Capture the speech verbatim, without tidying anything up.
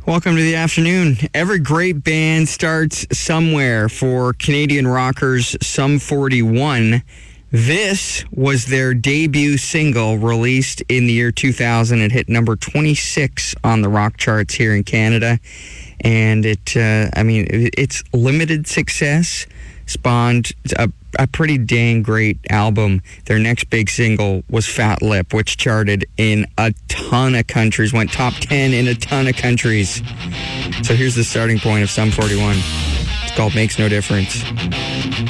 Welcome to the afternoon. Every great band starts somewhere. For Canadian rockers Sum forty-one, this was their debut single released in the year two thousand. It hit number twenty-six on the rock charts here in Canada. And it, uh, I mean, its limited success spawned a, a pretty dang great album. Their next big single was Fat Lip, which charted in a ton of countries, went top ten in a ton of countries. So here's the starting point of Sum forty-one. It's called Makes No Difference.